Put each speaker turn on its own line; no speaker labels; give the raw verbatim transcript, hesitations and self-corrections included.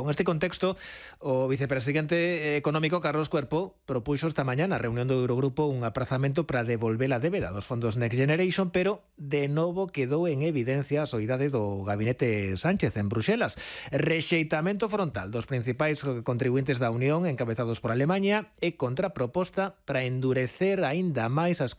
este contexto, o vicepresidente económico Carlos Cuerpo propuxo esta mañá na reunión do Eurogrupo un aprazamento para devolver a débeda dos fondos Next Generation, pero de novo quedou en evidencia a soidade do gabinete Sánchez en Bruxelas. Rexeitamento frontal dos principais contribuintes da Unión, encabezados por Alemaña, e contraproposta para endurecer aínda máis as